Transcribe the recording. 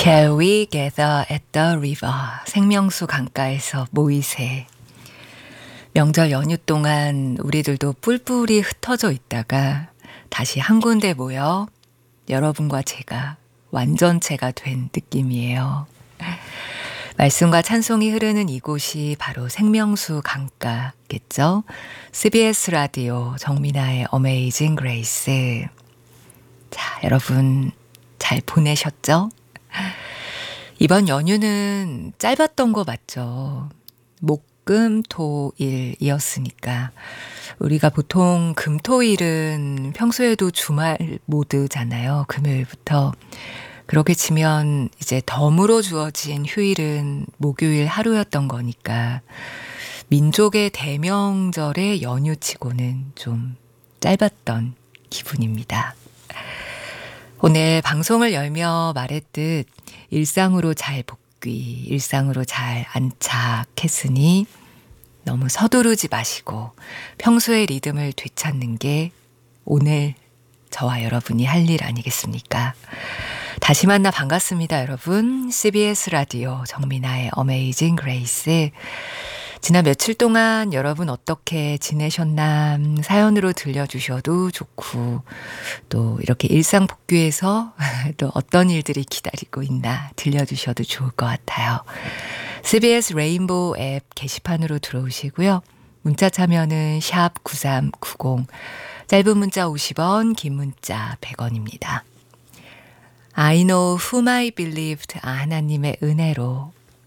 Shall we gather at the river? 생명수 강가에서 모이세. 명절 연휴 동안 우리들도 뿔뿔이 흩어져 있다가 다시 한 군데 모여 여러분과 제가 완전체가 된 느낌이에요. 말씀과 찬송이 흐르는 이곳이 바로 생명수 강가겠죠? CBS 라디오 정민아의 어메이징 그레이스. 자, 여러분 잘 보내셨죠? 이번 연휴는 짧았던 거 맞죠? 목, 금, 토, 일이었으니까 우리가 보통 금, 토, 일은 평소에도 주말 모드잖아요. 금요일부터. 그렇게 치면 이제 덤으로 주어진 휴일은 목요일 하루였던 거니까 민족의 대명절의 연휴치고는 좀 짧았던 기분입니다. 오늘 방송을 열며 말했듯 일상으로 잘 복귀, 일상으로 잘 안착했으니 너무 서두르지 마시고 평소의 리듬을 되찾는 게 오늘 저와 여러분이 할 일 아니겠습니까? 다시 만나 반갑습니다, 여러분. CBS 라디오 정민아의 어메이징 그레이스. 지난 며칠 동안 여러분 어떻게 지내셨나 사연으로 들려주셔도 좋고 또 이렇게 일상 복귀해서 또 어떤 일들이 기다리고 있나 들려주셔도 좋을 것 같아요. CBS 레인보우 앱 게시판으로 들어오시고요. 문자 참여는 샵 9390, 짧은 문자 50원, 긴 문자 100원입니다. I know whom I believed. 하나님의 은혜로